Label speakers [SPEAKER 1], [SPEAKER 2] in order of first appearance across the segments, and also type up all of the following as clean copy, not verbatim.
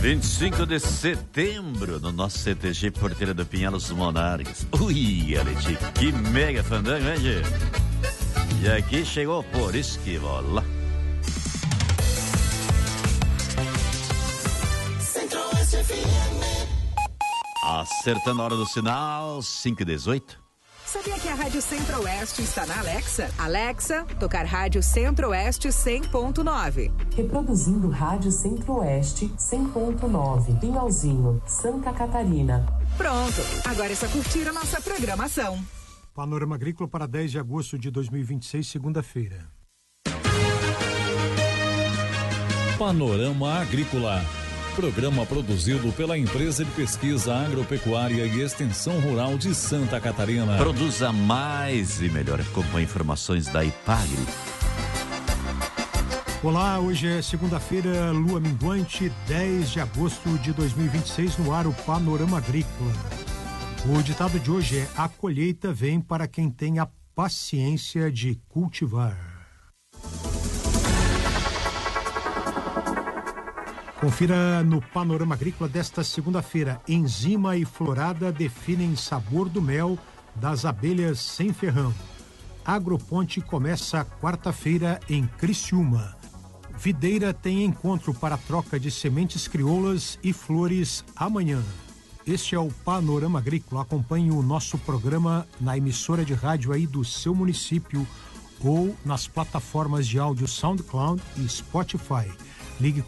[SPEAKER 1] 25 de setembro, no nosso CTG Porteira do Pinhal, os Monarques. Ui, Aleti, que mega fandango, hein, gente? E aqui chegou por isso que bola.
[SPEAKER 2] Centro-Oeste FM.
[SPEAKER 1] Acertando a hora do sinal, 5h18.
[SPEAKER 3] Sabia que a Rádio Centro-Oeste está na Alexa? Alexa, tocar Rádio Centro-Oeste 100.9.
[SPEAKER 4] Reproduzindo Rádio Centro-Oeste 100.9. Pinhalzinho, Santa Catarina.
[SPEAKER 3] Pronto, agora é só curtir a nossa programação.
[SPEAKER 5] Panorama Agrícola para 10 de agosto de 2026, segunda-feira.
[SPEAKER 6] Panorama Agrícola. Programa produzido pela Empresa de Pesquisa Agropecuária e Extensão Rural de Santa Catarina.
[SPEAKER 1] Produza mais e melhor. Acompanhe informações da IPAGRE.
[SPEAKER 5] Olá, hoje é segunda-feira, lua minguante, 10 de agosto de 2026, no ar o Panorama Agrícola. O ditado de hoje é: a colheita vem para quem tem a paciência de cultivar. Confira no Panorama Agrícola desta segunda-feira. Enzima e florada definem sabor do mel das abelhas sem ferrão. Agroponte começa quarta-feira em Criciúma. Videira tem encontro para troca de sementes crioulas e flores amanhã. Este é o Panorama Agrícola. Acompanhe o nosso programa na emissora de rádio aí do seu município ou nas plataformas de áudio SoundCloud e Spotify. Ligue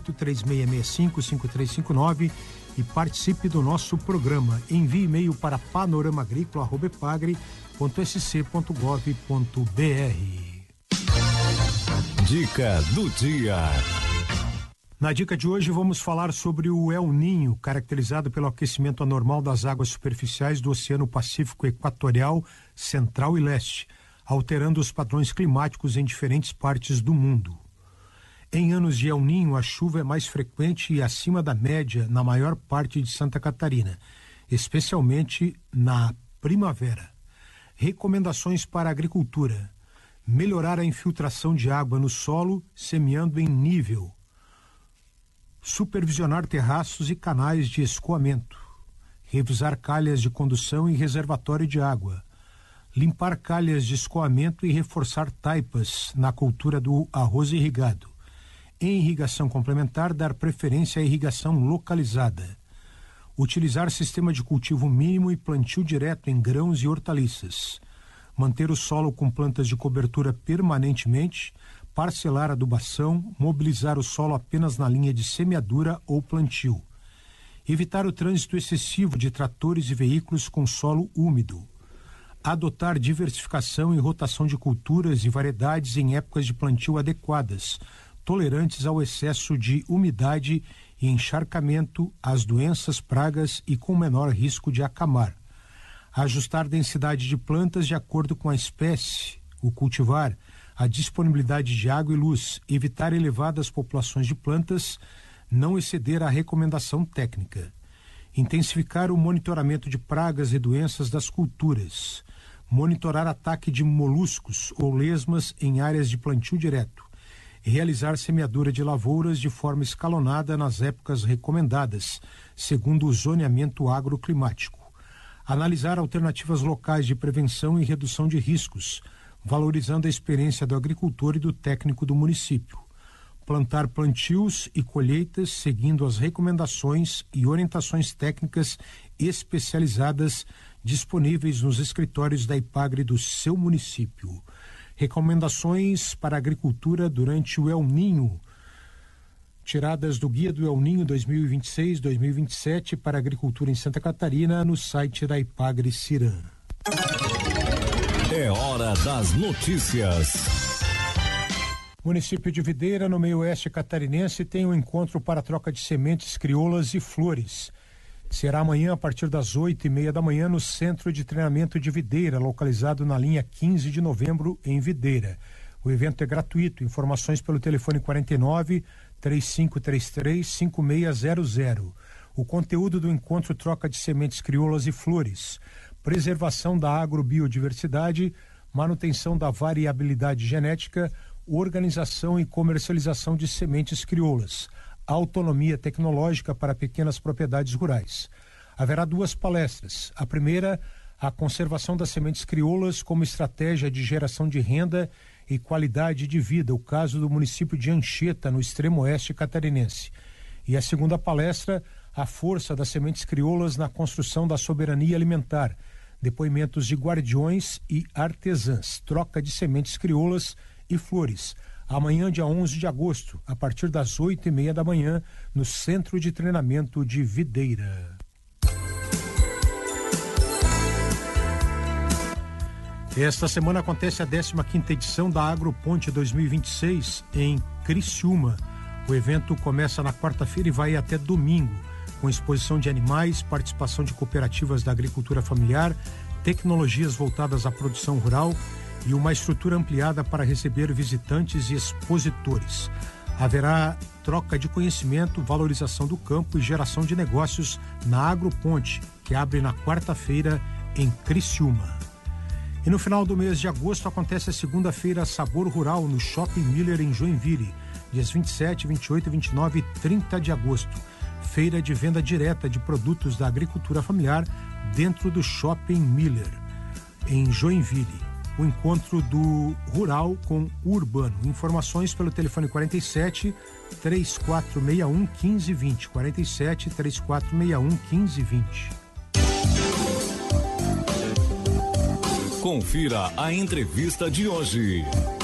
[SPEAKER 5] 48-3665-5359 e participe do nosso programa. Envie e-mail para panoramaagrícola@epagre.sc.gov.br.
[SPEAKER 6] Dica do dia.
[SPEAKER 5] Na dica de hoje vamos falar sobre o El Ninho, caracterizado pelo aquecimento anormal das águas superficiais do Oceano Pacífico Equatorial, Central e Leste, alterando os padrões climáticos em diferentes partes do mundo. Em anos de El Ninho, a chuva é mais frequente e acima da média na maior parte de Santa Catarina, especialmente na primavera. Recomendações para a agricultura: melhorar a infiltração de água no solo, semeando em nível. Supervisionar terraços e canais de escoamento. Revisar calhas de condução e reservatório de água. Limpar calhas de escoamento e reforçar taipas na cultura do arroz irrigado. Em irrigação complementar, dar preferência à irrigação localizada. Utilizar sistema de cultivo mínimo e plantio direto em grãos e hortaliças. Manter o solo com plantas de cobertura permanentemente, parcelar adubação, mobilizar o solo apenas na linha de semeadura ou plantio. Evitar o trânsito excessivo de tratores e veículos com solo úmido. Adotar diversificação e rotação de culturas e variedades em épocas de plantio adequadas, tolerantes ao excesso de umidade e encharcamento, às doenças, pragas e com menor risco de acamar. Ajustar densidade de plantas de acordo com a espécie, o cultivar, a disponibilidade de água e luz, evitar elevadas populações de plantas, não exceder a recomendação técnica. Intensificar o monitoramento de pragas e doenças das culturas. Monitorar ataque de moluscos ou lesmas em áreas de plantio direto. Realizar semeadura de lavouras de forma escalonada nas épocas recomendadas, segundo o zoneamento agroclimático. Analisar alternativas locais de prevenção e redução de riscos, valorizando a experiência do agricultor e do técnico do município. Plantar plantios e colheitas seguindo as recomendações e orientações técnicas especializadas disponíveis nos escritórios da IPAGRE do seu município. Recomendações para a agricultura durante o El Ninho, tiradas do Guia do El Ninho 2026-2027 para a agricultura em Santa Catarina no site da IPAGRE Ciran.
[SPEAKER 6] É hora das notícias.
[SPEAKER 5] Município de Videira, no meio oeste catarinense, tem um encontro para troca de sementes crioulas e flores. Será amanhã a partir das 8h30 da manhã no Centro de Treinamento de Videira, localizado na linha 15 de novembro, em Videira. O evento é gratuito. Informações pelo telefone 49-3533-5600. O conteúdo do encontro troca de sementes crioulas e flores, preservação da agrobiodiversidade, manutenção da variabilidade genética, organização e comercialização de sementes crioulas, autonomia tecnológica para pequenas propriedades rurais. Haverá 2 palestras. A primeira, a conservação das sementes crioulas como estratégia de geração de renda e qualidade de vida, o caso do município de Anchieta, no extremo oeste catarinense. E a segunda palestra, a força das sementes crioulas na construção da soberania alimentar, depoimentos de guardiões e artesãs, troca de sementes crioulas e flores. Amanhã, dia 11 de agosto, a partir das 8h30 da manhã, no Centro de Treinamento de Videira. Esta semana acontece a 15ª edição da AgroPonte 2026 em Criciúma. O evento começa na quarta-feira e vai até domingo, com exposição de animais, participação de cooperativas da agricultura familiar, tecnologias voltadas à produção rural e uma estrutura ampliada para receber visitantes e expositores. Haverá troca de conhecimento, valorização do campo e geração de negócios na AgroPonte, que abre na quarta-feira em Criciúma. E no final do mês de agosto acontece a segunda-feira Sabor Rural no Shopping Miller em Joinville, dias 27, 28, 29 e 30 de agosto. Feira de venda direta de produtos da agricultura familiar dentro do Shopping Miller, em Joinville. O encontro do rural com o urbano. Informações pelo telefone 47 3461 1520. 47 3461 1520.
[SPEAKER 6] Confira a entrevista de hoje.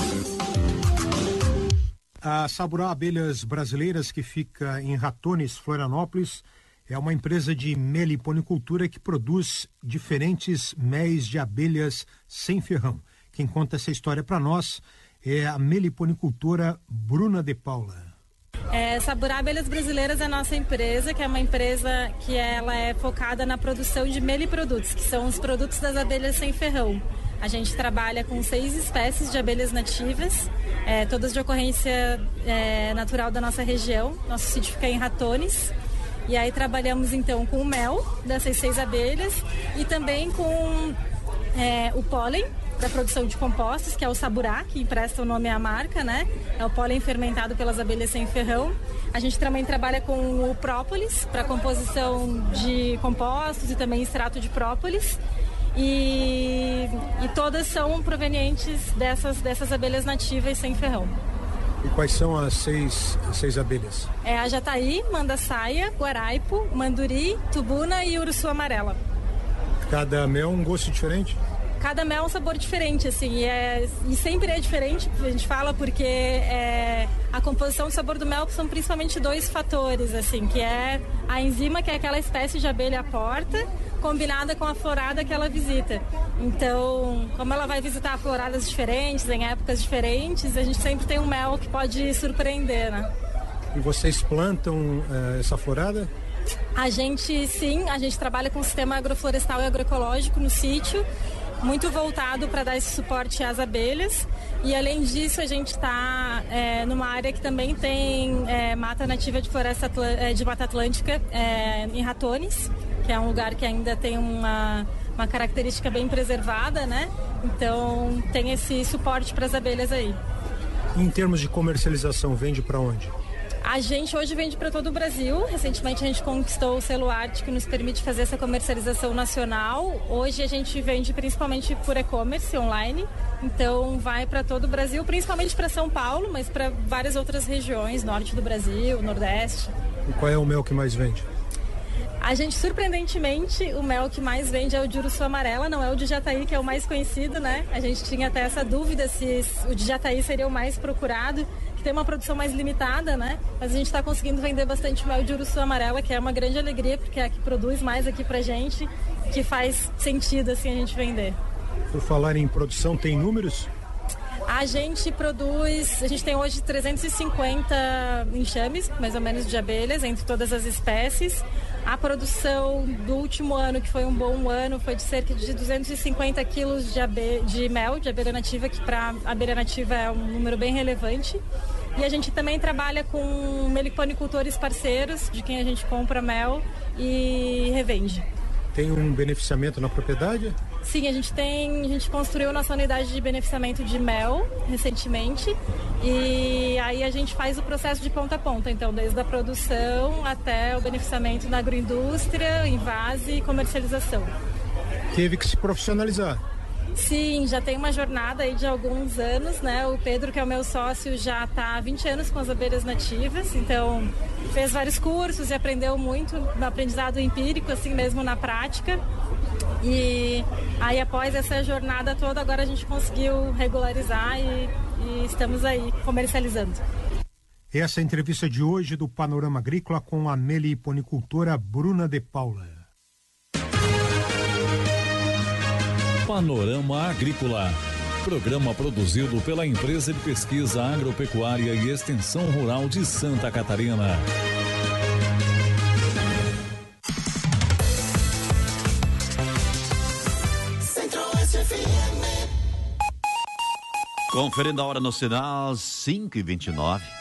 [SPEAKER 5] A Saburá Abelhas Brasileiras, que fica em Ratones, Florianópolis, é uma empresa de meliponicultura que produz diferentes méis de abelhas sem ferrão. Quem conta essa história para nós é a meliponicultora Bruna de Paula.
[SPEAKER 7] Saburá Abelhas Brasileiras é a nossa empresa, que é uma empresa que ela é focada na produção de meliprodutos, que são os produtos das abelhas sem ferrão. A gente trabalha com 6 espécies de abelhas nativas, todas de ocorrência natural da nossa região. Nosso sítio fica em Ratones. E aí trabalhamos então com o mel dessas 6 abelhas e também com o pólen da produção de compostos, que é o Saburá, que empresta o nome à marca, né? É o pólen fermentado pelas abelhas sem ferrão. A gente também trabalha com o própolis, para composição de compostos e também extrato de própolis. E todas são provenientes dessas abelhas nativas sem ferrão.
[SPEAKER 5] E quais são as seis abelhas?
[SPEAKER 7] É a jataí, mandaçaia, guaraipo, manduri, tubuna e urussu amarela.
[SPEAKER 5] Cada mel um gosto diferente?
[SPEAKER 7] Cada mel é um sabor diferente, assim, e sempre é diferente, a gente fala, porque a composição e o sabor do mel são principalmente 2 fatores, assim, que é a enzima, que é aquela espécie de abelha porta, combinada com a florada que ela visita. Então, como ela vai visitar floradas diferentes, em épocas diferentes, a gente sempre tem um mel que pode surpreender, né?
[SPEAKER 5] E vocês plantam essa florada?
[SPEAKER 7] A gente trabalha com o sistema agroflorestal e agroecológico no sítio, muito voltado para dar esse suporte às abelhas. E além disso, a gente está numa área que também tem mata nativa de floresta de Mata Atlântica em Ratones, que é um lugar que ainda tem uma característica bem preservada, né? Então tem esse suporte para as abelhas aí.
[SPEAKER 5] Em termos de comercialização, vende para onde?
[SPEAKER 7] A gente hoje vende para todo o Brasil. Recentemente a gente conquistou o selo Arte, que nos permite fazer essa comercialização nacional. Hoje a gente vende principalmente por e-commerce online. Então vai para todo o Brasil, principalmente para São Paulo, mas para várias outras regiões, norte do Brasil, nordeste.
[SPEAKER 5] E qual é o mel que mais vende?
[SPEAKER 7] A gente, surpreendentemente, o mel que mais vende é o de urussu amarela, não é o de jataí, que é o mais conhecido, né? A gente tinha até essa dúvida se o de jataí seria o mais procurado, que tem uma produção mais limitada, né? Mas a gente está conseguindo vender bastante mel de urussu amarela, que é uma grande alegria, porque é a que produz mais aqui pra gente, que faz sentido, assim, a gente vender.
[SPEAKER 5] Por falar em produção, tem números?
[SPEAKER 7] A gente tem hoje 350 enxames, mais ou menos, de abelhas, entre todas as espécies. A produção do último ano, que foi um bom ano, foi de cerca de 250 quilos de mel, de abelha nativa, que para abelha nativa é um número bem relevante. E a gente também trabalha com meliponicultores parceiros, de quem a gente compra mel e revende.
[SPEAKER 5] Tem um beneficiamento na propriedade?
[SPEAKER 7] Sim, a gente construiu nossa unidade de beneficiamento de mel recentemente e aí a gente faz o processo de ponta a ponta, então desde a produção até o beneficiamento na agroindústria, envase e comercialização.
[SPEAKER 5] Teve que se profissionalizar.
[SPEAKER 7] Sim, já tem uma jornada aí de alguns anos, né? O Pedro, que é o meu sócio, já está há 20 anos com as abelhas nativas, então fez vários cursos e aprendeu muito, aprendizado empírico, assim mesmo na prática. E aí após essa jornada toda, agora a gente conseguiu regularizar e estamos aí comercializando.
[SPEAKER 5] Essa é a entrevista de hoje do Panorama Agrícola com a meliponicultora Bruna de Paula.
[SPEAKER 6] Panorama Agrícola. Programa produzido pela Empresa de Pesquisa Agropecuária e Extensão Rural de Santa Catarina.
[SPEAKER 2] Centro-Oeste FM.
[SPEAKER 1] Conferindo a hora no sinal, 5h29.